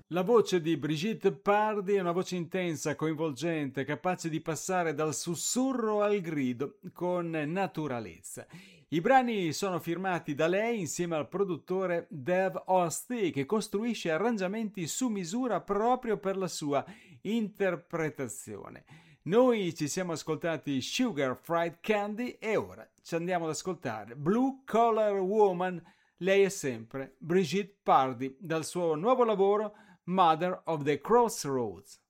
La voce di Brigitte Pardi è una voce intensa, coinvolgente, capace di passare dal sussurro al grido con naturalezza. I brani sono firmati da lei insieme al produttore Dave Osty, che costruisce arrangiamenti su misura proprio per la sua interpretazione. Noi ci siamo ascoltati Sugar Fried Candy e ora ci andiamo ad ascoltare Blue Collar Woman. Lei è sempre Brigitte Pardi dal suo nuovo lavoro Mother of the Crossroads.